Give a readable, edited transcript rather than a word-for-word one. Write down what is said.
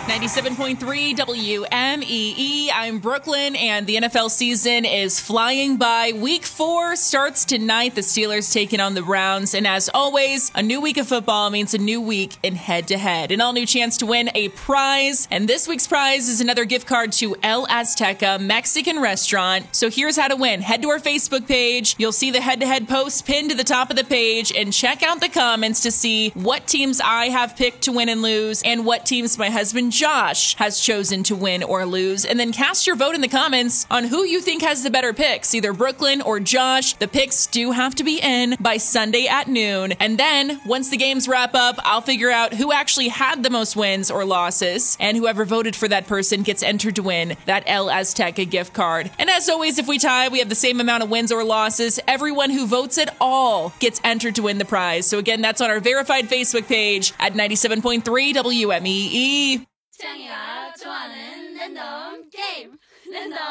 97.3 WMEE. I'm Brooklyn, and the NFL season is flying by. Week 4 starts tonight. The Steelers taking on the Browns. And as always, a new week of football means a new week in head-to-head. An all-new chance to win a prize. And this week's prize is another gift card to El Azteca Mexican restaurant. So here's how to win. Head to our Facebook page. You'll see the head-to-head post pinned to the top of the page. And check out the comments to see what teams I have picked to win and lose, and what teams my husband Josh has chosen to win or lose. And then cast your vote in the comments on who you think has the better picks, either Brooklyn or Josh. The picks do have to be in by Sunday at noon. And then once the games wrap up, I'll figure out who actually had the most wins or losses. And whoever voted for that person gets entered to win that El Azteca gift card. And as always, if we tie, we have the same amount of wins or losses. Everyone who votes at all gets entered to win the prize. So again, that's on our verified Facebook page at 97.3 WMEE. 창이가 좋아하는 랜덤 게임 랜덤